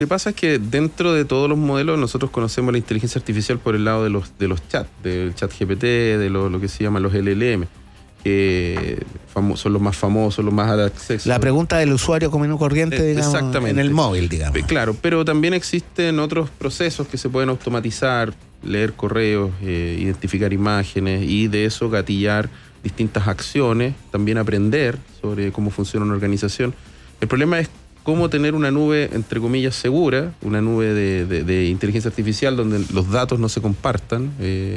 Lo que pasa es que dentro de todos los modelos nosotros conocemos la inteligencia artificial por el lado de los chats, del chat GPT, de lo que se llaman los LLM, que son los más famosos, los más al acceso. La pregunta del usuario común y corriente, digamos, en el móvil, digamos. Claro, pero también existen otros procesos que se pueden automatizar, leer correos, identificar imágenes y de eso gatillar distintas acciones, también aprender sobre cómo funciona una organización. El problema es cómo tener una nube, entre comillas, segura, una nube de inteligencia artificial donde los datos no se compartan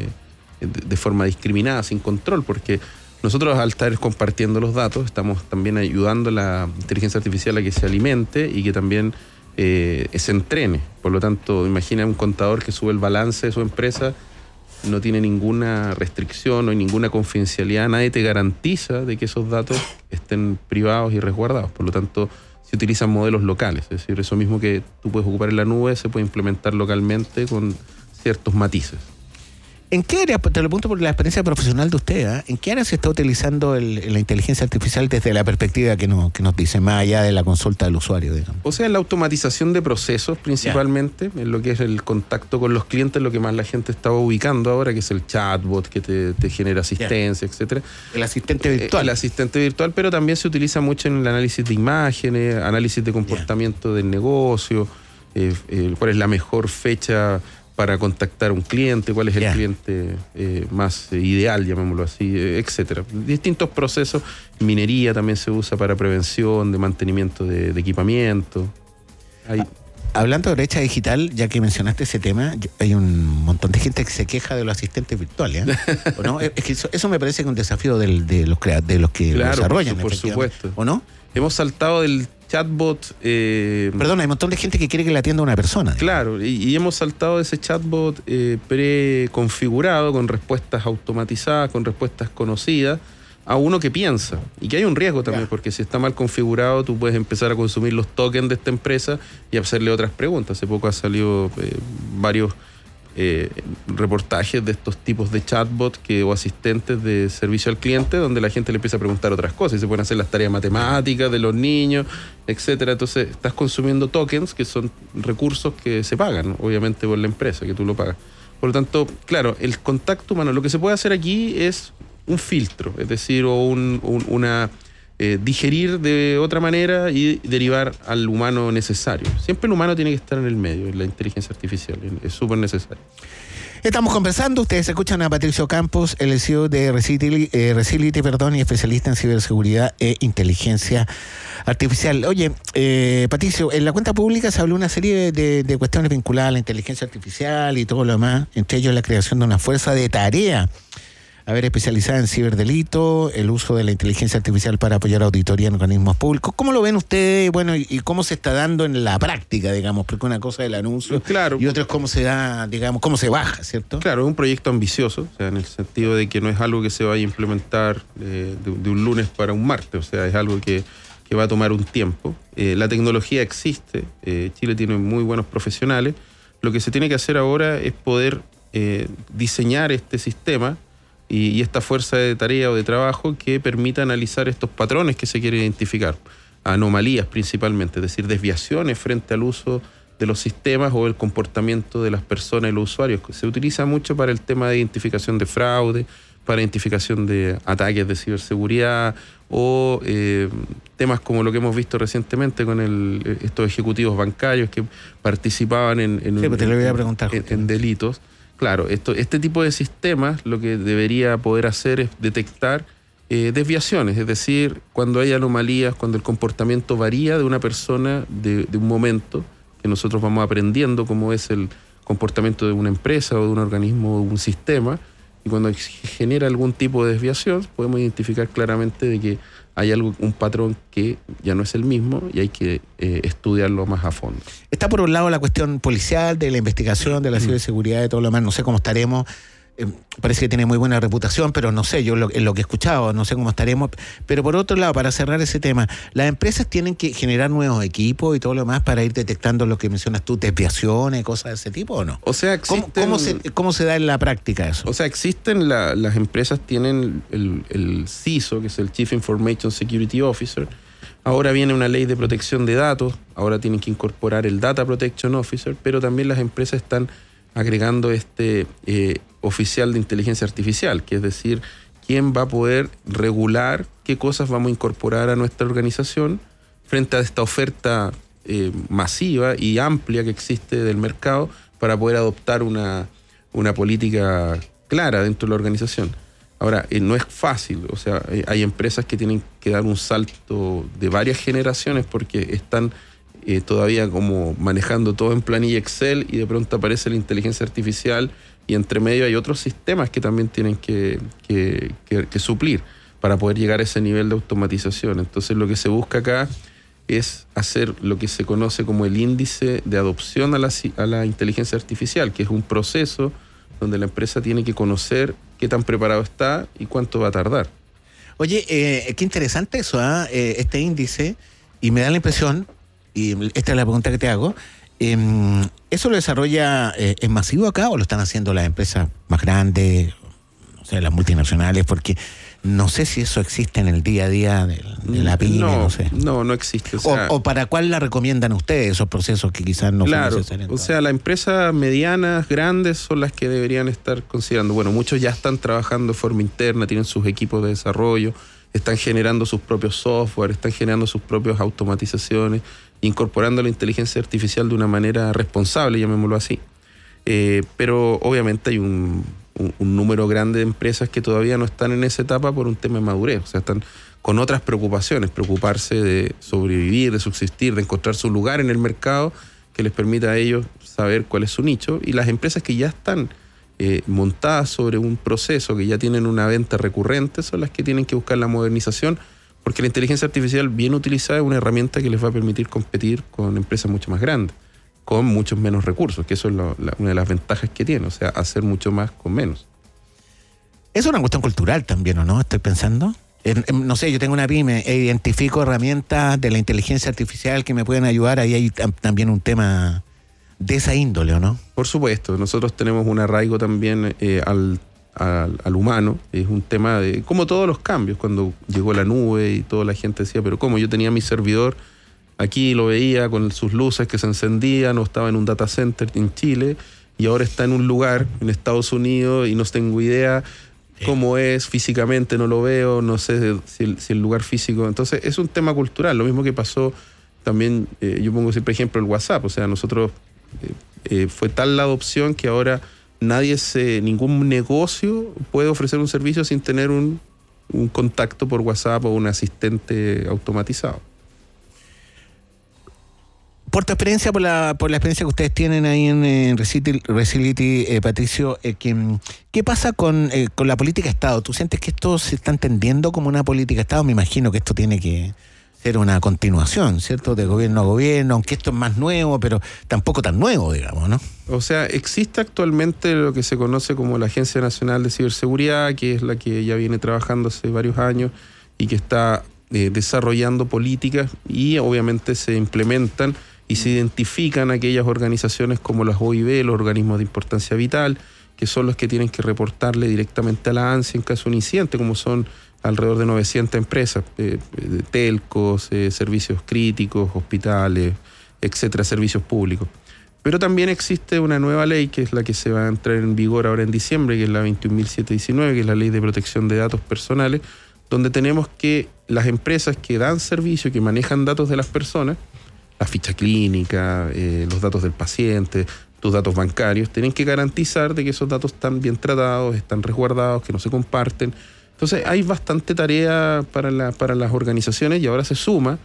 de forma discriminada, sin control, porque nosotros al estar compartiendo los datos estamos también ayudando a la inteligencia artificial a que se alimente y que también se entrene. Por lo tanto, imagina un contador que sube el balance de su empresa, no tiene ninguna restricción, no hay ninguna confidencialidad, nadie te garantiza de que esos datos estén privados y resguardados. Por lo tanto, se utilizan modelos locales, es decir, eso mismo que tú puedes ocupar en la nube se puede implementar localmente con ciertos matices. ¿En qué área, te lo pregunto por la experiencia profesional de usted, ¿en qué área se está utilizando la inteligencia artificial desde la perspectiva que nos dice, más allá de la consulta del usuario, digamos? O sea, en la automatización de procesos principalmente, en lo que es el contacto con los clientes, lo que más la gente estaba ubicando ahora, que es el chatbot que te genera asistencia, etcétera. El asistente virtual. El asistente virtual, pero también se utiliza mucho en el análisis de imágenes, análisis de comportamiento del negocio, cuál es la mejor fecha para contactar a un cliente, cuál es el cliente más ideal, llamémoslo así, etcétera. Distintos procesos. Minería también se usa para prevención, de mantenimiento de equipamiento. Hablando de brecha digital, ya que mencionaste ese tema, hay un montón de gente que se queja de los asistentes virtuales, ¿o no? Es que eso me parece que es un desafío de los que lo desarrollan. Por supuesto. ¿O no? Hemos saltado del chatbot. Perdón, hay un montón de gente que quiere que le atienda una persona. Claro, y hemos saltado de ese chatbot preconfigurado, con respuestas automatizadas, con respuestas conocidas, a uno que piensa. Y que hay un riesgo también, porque si está mal configurado, tú puedes empezar a consumir los tokens de esta empresa y hacerle otras preguntas. Hace poco ha salido varios reportajes de estos tipos de chatbots o asistentes de servicio al cliente, donde la gente le empieza a preguntar otras cosas y se pueden hacer las tareas matemáticas de los niños, etcétera. Entonces estás consumiendo tokens, que son recursos que se pagan, obviamente, por la empresa, que tú lo pagas. Por lo tanto, claro, el contacto humano, lo que se puede hacer aquí es un filtro, es decir, o digerir de otra manera y derivar al humano necesario. Siempre el humano tiene que estar en el medio, en la inteligencia artificial, es súper necesario. Estamos conversando, ustedes escuchan a Patricio Campos, el CEO de Resility, y especialista en ciberseguridad e inteligencia artificial. Oye, Patricio, en la cuenta pública se habló una serie de cuestiones vinculadas a la inteligencia artificial y todo lo demás, entre ellos la creación de una fuerza de tarea especializada en ciberdelito, el uso de la inteligencia artificial para apoyar auditoría en organismos públicos. ¿Cómo lo ven ustedes? Bueno, y cómo se está dando en la práctica, digamos, porque una cosa es el anuncio, claro, y otra es cómo se da, digamos, cómo se baja, ¿cierto? Claro, es un proyecto ambicioso, o sea, en el sentido de que no es algo que se vaya a implementar de un lunes para un martes, o sea, es algo que va a tomar un tiempo. La tecnología existe, Chile tiene muy buenos profesionales. Lo que se tiene que hacer ahora es poder diseñar este sistema y esta fuerza de tarea o de trabajo que permita analizar estos patrones que se quieren identificar, anomalías principalmente, es decir, desviaciones frente al uso de los sistemas o el comportamiento de las personas y los usuarios. Se utiliza mucho para el tema de identificación de fraude, para identificación de ataques de ciberseguridad o temas como lo que hemos visto recientemente con estos ejecutivos bancarios que participaban en delitos. Claro, este tipo de sistemas lo que debería poder hacer es detectar desviaciones, es decir, cuando hay anomalías, cuando el comportamiento varía de una persona de un momento, que nosotros vamos aprendiendo cómo es el comportamiento de una empresa o de un organismo o de un sistema, y cuando genera algún tipo de desviación, podemos identificar claramente de que hay un patrón que ya no es el mismo y hay que estudiarlo más a fondo. Está por un lado la cuestión policial, de la investigación, de la ciberseguridad, de todo lo demás. No sé cómo estaremos. Parece que tiene muy buena reputación, pero no sé, yo lo que he escuchado, no sé cómo estaremos. Pero por otro lado, para cerrar ese tema, las empresas tienen que generar nuevos equipos y todo lo demás para ir detectando lo que mencionas tú, desviaciones, cosas de ese tipo, ¿o no? O sea, ¿Cómo se da en la práctica eso? O sea, las empresas tienen el CISO, que es el Chief Information Security Officer, Ahora viene una ley de protección de datos, ahora tienen que incorporar el Data Protection Officer, pero también las empresas están agregando oficial de inteligencia artificial, que es decir, quién va a poder regular qué cosas vamos a incorporar a nuestra organización frente a esta oferta masiva y amplia que existe del mercado para poder adoptar una política clara dentro de la organización. Ahora, no es fácil, o sea, hay empresas que tienen que dar un salto de varias generaciones porque están todavía como manejando todo en planilla Excel y de pronto aparece la inteligencia artificial y entre medio hay otros sistemas que también tienen que suplir para poder llegar a ese nivel de automatización. Entonces lo que se busca acá es hacer lo que se conoce como el índice de adopción a la inteligencia artificial, que es un proceso donde la empresa tiene que conocer qué tan preparado está y cuánto va a tardar. Oye, qué interesante eso, este índice, y me da la impresión, y esta es la pregunta que te hago, ¿eso lo desarrolla en masivo acá o lo están haciendo las empresas más grandes, o sea, las multinacionales? Porque no sé si eso existe en el día a día de la pyme, no sé. No existe. O para cuál la recomiendan ustedes, esos procesos que quizás no son necesarios. O sea, las empresas medianas, grandes, son las que deberían estar considerando. Bueno, muchos ya están trabajando de forma interna, tienen sus equipos de desarrollo, están generando sus propios software, están generando sus propias automatizaciones, incorporando la inteligencia artificial de una manera responsable, llamémoslo así. Pero obviamente hay un número grande de empresas que todavía no están en esa etapa por un tema de madurez, o sea, están con otras preocupaciones, preocuparse de sobrevivir, de subsistir, de encontrar su lugar en el mercado que les permita a ellos saber cuál es su nicho, y las empresas que ya están montadas sobre un proceso, que ya tienen una venta recurrente, son las que tienen que buscar la modernización, porque la inteligencia artificial bien utilizada es una herramienta que les va a permitir competir con empresas mucho más grandes, con muchos menos recursos, que eso es una de las ventajas que tiene, o sea, hacer mucho más con menos. Es una cuestión cultural también, ¿o no? Estoy pensando. No sé, yo tengo una pyme, identifico herramientas de la inteligencia artificial que me pueden ayudar, ahí hay también un tema de esa índole, ¿o no? Por supuesto, nosotros tenemos un arraigo también al humano, es un tema de, como todos los cambios, cuando llegó la nube y toda la gente decía, pero ¿cómo? Yo tenía mi servidor, aquí lo veía con sus luces que se encendían, o estaba en un data center en Chile, y ahora está en un lugar en Estados Unidos y no tengo idea cómo es físicamente, no lo veo, no sé si el lugar físico. Entonces es un tema cultural, lo mismo que pasó también, yo pongo siempre ejemplo el WhatsApp, o sea, nosotros fue tal la adopción que ahora ningún negocio puede ofrecer un servicio sin tener un contacto por WhatsApp o un asistente automatizado. Por tu experiencia, por la experiencia que ustedes tienen ahí en Resility, Patricio, ¿qué pasa con la política de Estado? ¿Tú sientes que esto se está entendiendo como una política de Estado? Me imagino que esto tiene que ser una continuación, ¿cierto? De gobierno a gobierno, aunque esto es más nuevo, pero tampoco tan nuevo, digamos, ¿no? O sea, existe actualmente lo que se conoce como la Agencia Nacional de Ciberseguridad, que es la que ya viene trabajando hace varios años y que está desarrollando políticas, y obviamente se implementan y se identifican aquellas organizaciones como las OIV, los organismos de importancia vital, que son los que tienen que reportarle directamente a la ANSI en caso de un incidente, como son alrededor de 900 empresas, telcos, servicios críticos, hospitales, etcétera, servicios públicos. Pero también existe una nueva ley, que es la que se va a entrar en vigor ahora en diciembre, que es la 21.719, que es la Ley de Protección de Datos Personales, donde tenemos que las empresas que dan servicio, que manejan datos de las personas, la ficha clínica, los datos del paciente, tus datos bancarios, tienen que garantizar de que esos datos están bien tratados, están resguardados, que no se comparten. Entonces hay bastante tarea para las organizaciones, y ahora se suma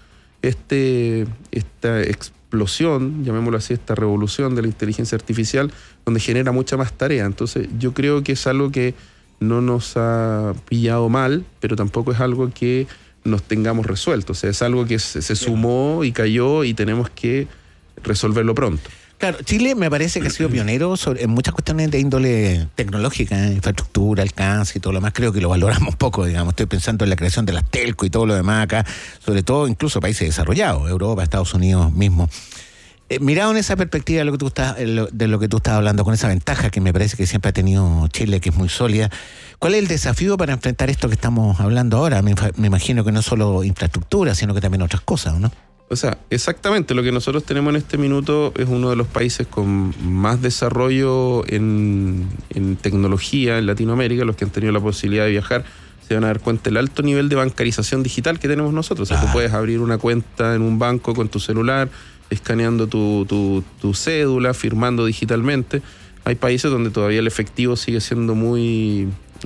esta explosión, llamémoslo así, esta revolución de la inteligencia artificial, donde genera mucha más tarea. Entonces yo creo que es algo que no nos ha pillado mal, pero tampoco es algo que nos tengamos resuelto. O sea, es algo que se sumó y cayó y tenemos que resolverlo pronto. Claro, Chile me parece que ha sido pionero en muchas cuestiones de índole tecnológica, infraestructura, alcance y todo lo demás. Creo que lo valoramos poco, digamos. Estoy pensando en la creación de las telco y todo lo demás acá, sobre todo incluso países desarrollados, Europa, Estados Unidos mismo. Mirado en esa perspectiva de lo que tú estás hablando, con esa ventaja que me parece que siempre ha tenido Chile, que es muy sólida, ¿cuál es el desafío para enfrentar esto que estamos hablando ahora? Me imagino que no solo infraestructura, sino que también otras cosas, ¿no? O sea, exactamente, lo que nosotros tenemos en este minuto es uno de los países con más desarrollo en tecnología en Latinoamérica. Los que han tenido la posibilidad de viajar se van a dar cuenta del alto nivel de bancarización digital que tenemos nosotros. O sea, tú puedes abrir una cuenta en un banco con tu celular, escaneando tu cédula, firmando digitalmente. Hay países donde todavía el efectivo sigue siendo muy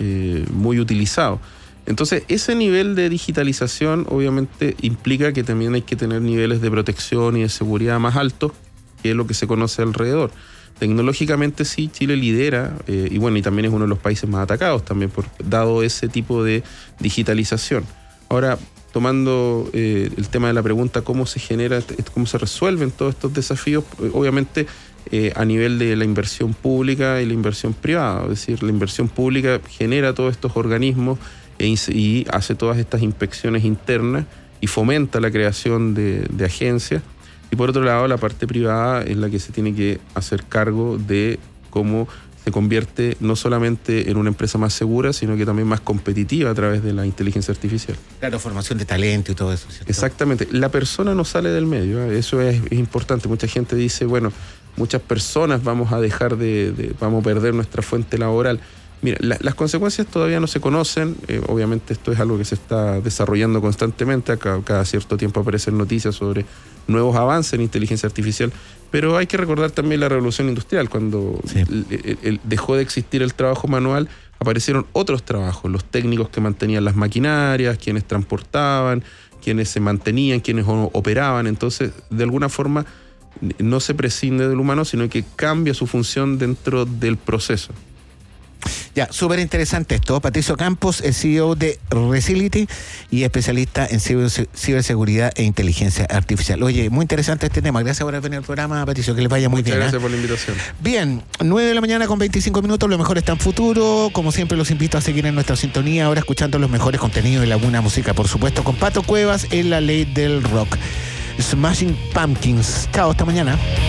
utilizado. Entonces, ese nivel de digitalización obviamente implica que también hay que tener niveles de protección y de seguridad más altos que es lo que se conoce alrededor. Tecnológicamente sí, Chile lidera, y también es uno de los países más atacados también, dado ese tipo de digitalización. Ahora, tomando el tema de la pregunta, cómo se genera, cómo se resuelven todos estos desafíos, obviamente a nivel de la inversión pública y la inversión privada. Es decir, la inversión pública genera todos estos organismos y hace todas estas inspecciones internas y fomenta la creación de agencias. Y por otro lado, la parte privada es la que se tiene que hacer cargo de cómo se convierte no solamente en una empresa más segura, sino que también más competitiva a través de la inteligencia artificial. Claro, formación de talento y todo eso, ¿cierto? Exactamente. La persona no sale del medio, ¿eh? Eso es importante. Mucha gente dice, muchas personas vamos a dejar vamos a perder nuestra fuente laboral. Mira, las consecuencias todavía no se conocen. Obviamente esto es algo que se está desarrollando constantemente. Cada cierto tiempo aparecen noticias sobre nuevos avances en inteligencia artificial. Pero hay que recordar también la revolución industrial. Cuando dejó de existir el trabajo manual, aparecieron otros trabajos. Los técnicos que mantenían las maquinarias, quienes transportaban, quienes se mantenían, quienes operaban. Entonces, de alguna forma, no se prescinde del humano, sino que cambia su función dentro del proceso. Ya, súper interesante esto. Patricio Campos, el CEO de Recility y especialista en ciberseguridad e inteligencia artificial. Oye, muy interesante este tema. Gracias por haber venido al programa, Patricio, que les vaya muy bien. Muchas gracias por la invitación. Bien, 9:00 con 25 minutos, lo mejor está en futuro. Como siempre, los invito a seguir en nuestra sintonía, ahora escuchando los mejores contenidos de la buena música, por supuesto, con Pato Cuevas en La Ley del Rock. Smashing Pumpkins. Chao, hasta mañana.